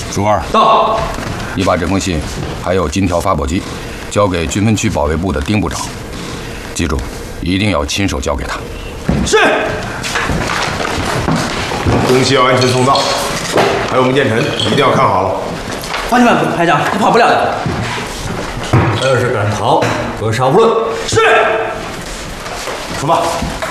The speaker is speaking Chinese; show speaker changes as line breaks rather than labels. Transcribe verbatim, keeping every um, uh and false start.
朱二
到。
你把这封信还有金条发报机交给军分区保卫部的丁部长，记住，一定要亲手交给他。
是。
东西要安全送到，还有我们建成一定要看好了。
放心吧，排长，他跑不了的。
他要是敢逃，格杀勿论。
是。
出发。